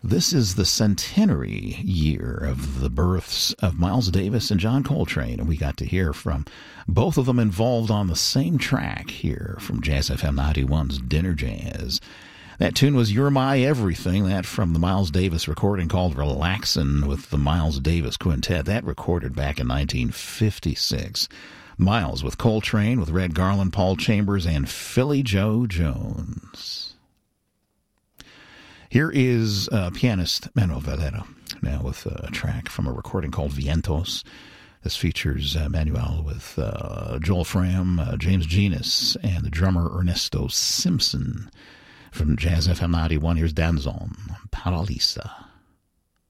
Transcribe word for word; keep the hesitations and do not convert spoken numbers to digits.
This is the centenary year of the births of Miles Davis and John Coltrane, and we got to hear from both of them involved on the same track here from Jazz F M ninety-one's Dinner Jazz. That tune was You're My Everything, that from the Miles Davis recording called Relaxin' with the Miles Davis Quintet. That recorded back in nineteen fifty-six. Miles with Coltrane, with Red Garland, Paul Chambers, and Philly Joe Jones. Here is uh, pianist Manuel Valera, now with a track from a recording called Vientos. This features uh, Manuel with uh, Joel Fram, uh, James Genus, and the drummer Ernesto Simpson. From Jazz F M ninety-one, here's Danzon, Paralisa.